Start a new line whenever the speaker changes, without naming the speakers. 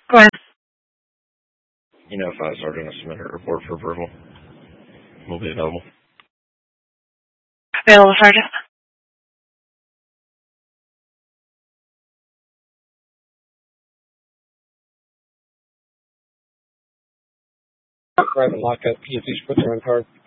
Go ahead.
If I start doing a submitted report for approval, will be available.
Available, Sergeant.
Private lockup, you just put their own card.